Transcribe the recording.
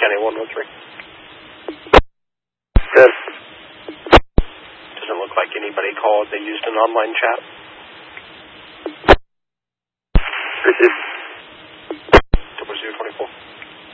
98113. Good. Doesn't look like anybody called. They used an online chat. Received.